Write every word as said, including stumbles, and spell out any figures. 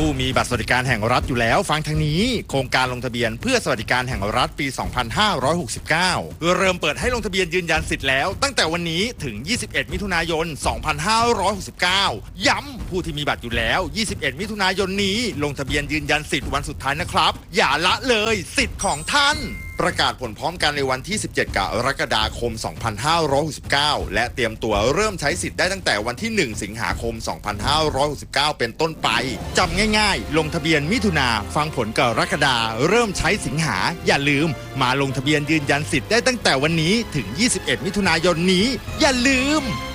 ผู้มีบัตรสวัสดิการแห่งรัฐอยู่แล้วฟังทางนี้โครงการลงทะเบียนเพื่อสวัสดิการแห่งรัฐปี สองพันห้าร้อยหกสิบเก้า เริ่มเปิดให้ลงทะเบียนยืนยันสิทธิ์แล้วตั้งแต่วันนี้ถึง ยี่สิบเอ็ด มิถุนายน สองพันห้าร้อยหกสิบเก้า ย้ำผู้ที่มีบัตรอยู่แล้ว ยี่สิบเอ็ด มิถุนายนนี้ลงทะเบียนยืนยันสิทธิ์วันสุดท้ายนะครับอย่าละเลยสิทธิ์ของท่านประกาศผลพร้อมกันในวันที่ สิบเจ็ด กรกฎาคม สองพันห้าร้อยหกสิบเก้า และเตรียมตัวเริ่มใช้สิทธิ์ได้ตั้งแต่วันที่ หนึ่ง สิงหาคม สองพันห้าร้อยหกสิบเก้า เป็นต้นไปจำง่ายๆลงทะเบียนมิถุนาฟังผลกรกฎาเริ่มใช้สิงหาอย่าลืมมาลงทะเบียนยืนยันสิทธิ์ได้ตั้งแต่วันนี้ถึง ยี่สิบเอ็ด มิถุนายนนี้อย่าลืม